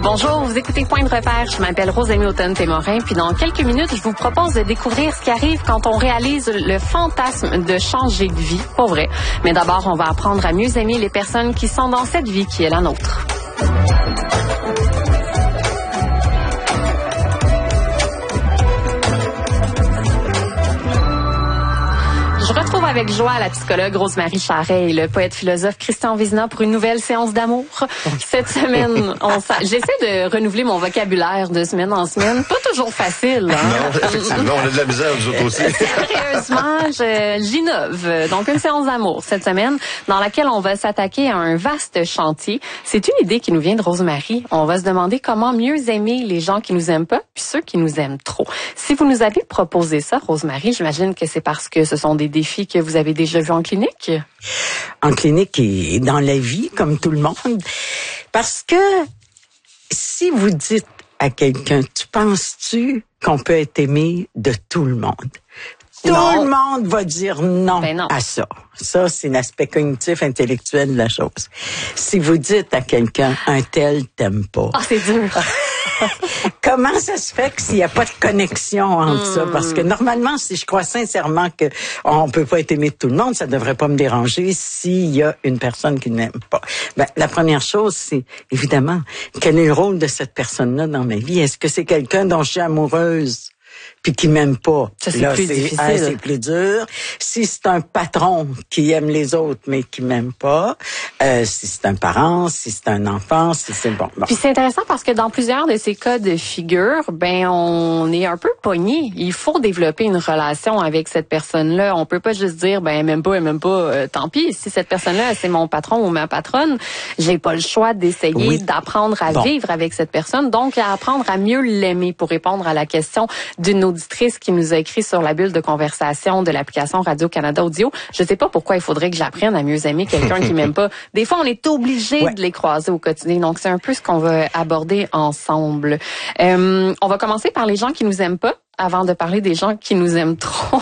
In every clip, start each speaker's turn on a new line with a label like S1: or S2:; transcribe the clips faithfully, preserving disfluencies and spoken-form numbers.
S1: Bonjour, vous écoutez Point de repère. Je m'appelle Rosémie Automne-Témorin, puis dans quelques minutes, je vous propose de découvrir ce qui arrive quand on réalise le fantasme de changer de vie. Pas vrai. Mais d'abord, on va apprendre à mieux aimer les personnes qui sont dans cette vie qui est la nôtre. Je retrouve avec joie la psychologue Rosemary Charret et le poète-philosophe Christian Vézina pour une nouvelle séance d'amour. Cette semaine, on sa... j'essaie de renouveler mon vocabulaire de semaine en semaine. Pas toujours facile. Hein?
S2: Non, effectivement, on a de la misère, nous autres aussi.
S1: Sérieusement, je... j'innove. Donc, une séance d'amour cette semaine dans laquelle on va s'attaquer à un vaste chantier. C'est une idée qui nous vient de Rosemary. On va se demander comment mieux aimer les gens qui nous aiment pas puis ceux qui nous aiment trop. Si vous nous avez proposé ça, Rosemary, j'imagine que c'est parce que ce sont des défis que vous avez déjà vus en clinique?
S3: En clinique et dans la vie, comme tout le monde. Parce que si vous dites à quelqu'un, tu penses-tu qu'on peut être aimé de tout le monde? Tout non. le monde va dire non, ben non à ça. Ça, c'est l'aspect cognitif, intellectuel de la chose. Si vous dites à quelqu'un, un tel t'aime pas.
S1: Ah, oh, c'est dur.
S3: Comment ça se fait que s'il n'y a pas de connexion entre mmh. ça? Parce que normalement, si je crois sincèrement que on peut pas être aimé de tout le monde, ça devrait pas me déranger s'il y a une personne qui n'aime pas. Ben, la première chose, c'est évidemment, quel est le rôle de cette personne-là dans ma vie? Est-ce que c'est quelqu'un dont je suis amoureuse? Puis qui m'aime pas.
S1: Ça, c'est Là, plus c'est, difficile.
S3: Ah, c'est plus dur. Si c'est un patron qui aime les autres, mais qui m'aime pas, euh, si c'est un parent, si c'est un enfant, si c'est bon. bon.
S1: Puis c'est intéressant parce que dans plusieurs de ces cas de figure, ben, on est un peu pogné. Il faut développer une relation avec cette personne-là. On peut pas juste dire, ben, elle m'aime pas, elle m'aime pas, euh, tant pis. Si cette personne-là, c'est mon patron ou ma patronne, j'ai pas le choix d'essayer oui. d'apprendre à bon. vivre avec cette personne. Donc, à apprendre à mieux l'aimer pour répondre à la question d'une auditrice qui nous a écrit sur la bulle de conversation de l'application Radio-Canada Audio. Je sais pas pourquoi il faudrait que j'apprenne à mieux aimer quelqu'un qui m'aime pas. Des fois, on est obligé ouais. de les croiser au quotidien. Donc, c'est un peu ce qu'on va aborder ensemble. Euh, on va commencer par les gens qui nous aiment pas avant de parler des gens qui nous aiment trop.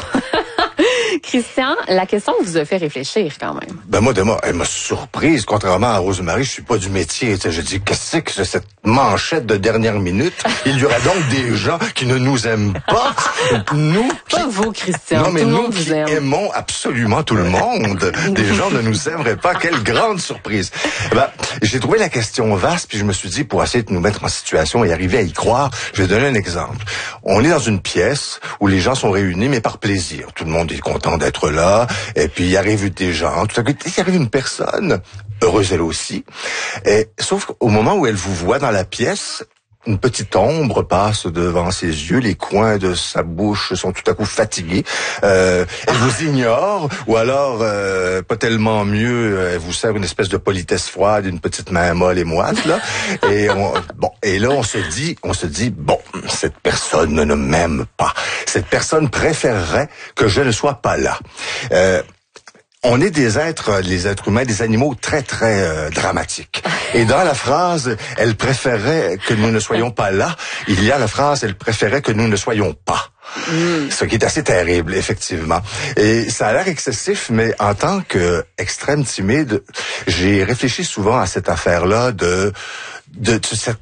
S1: Christian, la question vous a fait réfléchir quand même.
S2: Ben moi, de moi, elle m'a surprise. Contrairement à Rosemary, je suis pas du métier. Tu sais, je dis, qu'est-ce que c'est cette manchette de dernière minute? Il y aura donc des gens qui ne nous aiment pas. Nous,
S1: pas qui... vous, Christian.
S2: Non, mais
S1: tout
S2: nous
S1: le monde
S2: qui
S1: vous aime.
S2: aimons absolument tout le monde. Des gens ne nous aimeraient pas. Quelle grande surprise. Ben, j'ai trouvé la question vaste, puis je me suis dit, pour essayer de nous mettre en situation et arriver à y croire, je vais donner un exemple. On est dans une pièce où les gens sont réunis, mais par plaisir. Tout le monde est content d'être là, et puis il arrive des gens, tout à coup, il arrive une personne, heureuse elle aussi, et, sauf qu'au moment où elle vous voit dans la pièce, une petite ombre passe devant ses yeux, les coins de sa bouche sont tout à coup fatigués, euh, elle vous ignore, ou alors, euh, pas tellement mieux, elle vous sert une espèce de politesse froide, une petite main molle et moite, là, et on, bon, et là on se dit, on se dit, bon, cette personne ne m'aime pas, cette personne préférerait que je ne sois pas là. Euh, On est des êtres, les êtres humains, des animaux très, très euh, dramatiques. Et dans la phrase « elle préférait que nous ne soyons pas là », il y a la phrase « elle préférait que nous ne soyons pas ». Mm. Ce qui est assez terrible, effectivement. Et ça a l'air excessif, mais en tant qu'extrême timide, j'ai réfléchi souvent à cette affaire-là de, de, de cette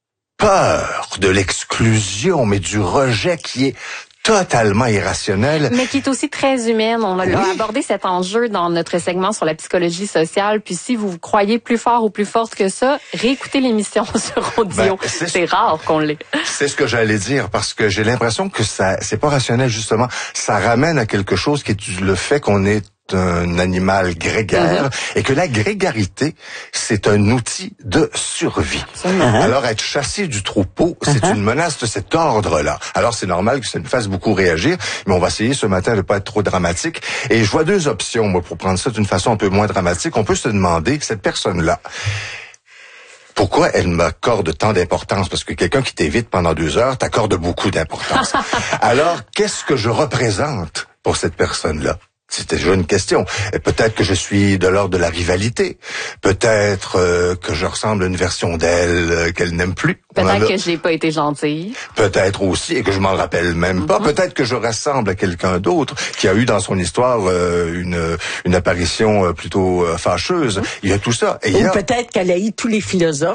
S2: peur de l'exclusion, mais du rejet qui est totalement irrationnel.
S1: Mais qui est aussi très humaine. On a
S2: oui.
S1: abordé cet enjeu dans notre segment sur la psychologie sociale. Puis si vous croyez plus fort ou plus forte que ça, réécoutez l'émission sur audio. Ben, c'est, c'est rare qu'on l'ait.
S2: C'est ce que j'allais dire, parce que j'ai l'impression que ça, c'est pas rationnel, justement. Ça ramène à quelque chose qui est le fait qu'on est un animal grégaire mm-hmm. et que la grégarité, c'est un outil de survie. Mm-hmm. Alors, être chassé du troupeau, c'est mm-hmm. une menace de cet ordre-là. Alors, c'est normal que ça nous fasse beaucoup réagir, mais on va essayer ce matin de pas être trop dramatique. Et je vois deux options, moi, pour prendre ça d'une façon un peu moins dramatique. On peut se demander, cette personne-là, pourquoi elle m'accorde tant d'importance? Parce que quelqu'un qui t'évite pendant deux heures t'accorde beaucoup d'importance. Alors, qu'est-ce que je représente pour cette personne-là? C'était déjà une question. Et peut-être que je suis de l'ordre de la rivalité. Peut-être euh, que je ressemble à une version d'elle euh, qu'elle n'aime plus.
S1: Peut-être que j'ai pas été gentille.
S2: Peut-être aussi, et que je m'en rappelle même pas. Mm-hmm. Peut-être que je ressemble à quelqu'un d'autre qui a eu dans son histoire euh, une une apparition euh, plutôt euh, fâcheuse. Mm-hmm. Il y a tout ça. Et
S3: Ou
S2: il y a...
S3: peut-être qu'elle a eu tous les philosophes